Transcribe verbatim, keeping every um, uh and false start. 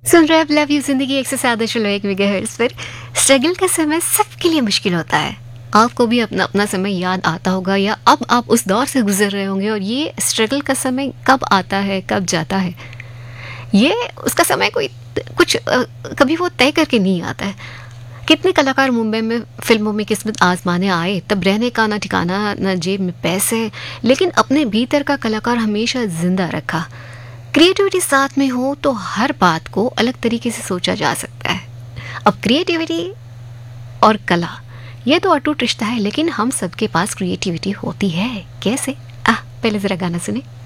सुन रहे अब love you जिंदगी एक से सादा चलो एक मेगाहर्ट्ज़ पर। स्ट्रगल का समय सबके लिए मुश्किल होता है। आपको भी अपना अपना समय याद आता होगा या अब आप उस दौर से गुजर रहे होंगे, और ये स्ट्रगल का समय कब आता है कब जाता है, ये उसका समय कोई कुछ अ, कभी वो तय करके नहीं आता है। कितने कलाकार मुंबई में फिल्मों में किस्मत आजमाने आए, तब रहने का ना ठिकाना ना जेब में पैसे, लेकिन अपने भीतर का कलाकार हमेशा जिंदा रखा। क्रिएटिविटी साथ में हो तो हर बात को अलग तरीके से सोचा जा सकता है। अब क्रिएटिविटी और कला ये तो अटूट रिश्ता है, लेकिन हम सबके पास क्रिएटिविटी होती है कैसे? आ पहले जरा गाना सुने।